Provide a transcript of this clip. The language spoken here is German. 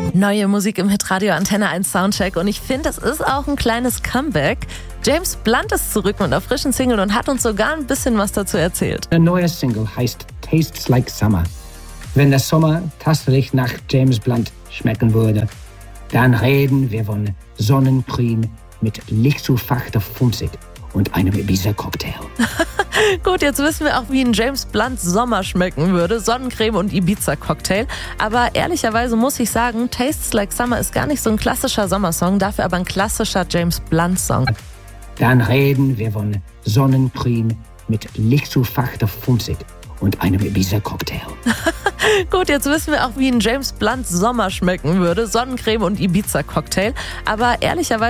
Neue Musik im Hitradio Antenne 1 Soundcheck und ich finde, das ist auch ein kleines Comeback. James Blunt ist zurück mit einer frischen Single und hat uns sogar ein bisschen was dazu erzählt. Eine neue Single heißt Tastes Like Summer. Wenn der Sommer tatsächlich nach James Blunt schmecken würde, dann reden wir von Sonnencreme mit lichtzufachter Funzig und einem Ibiza-Cocktail. Gut, jetzt wissen wir auch, wie ein James Blunt Sommer schmecken würde. Sonnencreme und Ibiza-Cocktail. Aber ehrlicherweise muss ich sagen, Tastes Like Summer ist gar nicht so ein klassischer Sommersong, dafür aber ein klassischer James Blunt-Song. Dann reden wir von Sonnencreme mit lichtzufachter Funzig und einem Ibiza-Cocktail. Gut, jetzt wissen wir auch, wie ein James Blunt Sommer schmecken würde. Sonnencreme und Ibiza-Cocktail. Aber ehrlicherweise